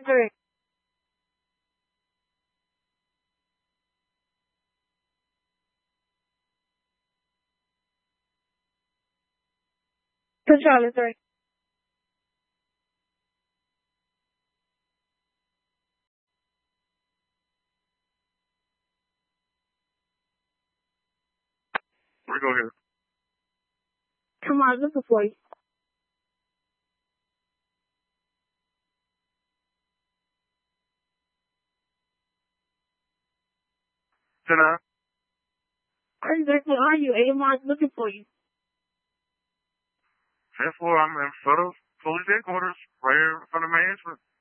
Three. Controller 3. Where go here? Come on, looking for you. Sit down. Where exactly are you? AMR's looking for you. Fifth floor, I'm in front of police headquarters, right here in front of management.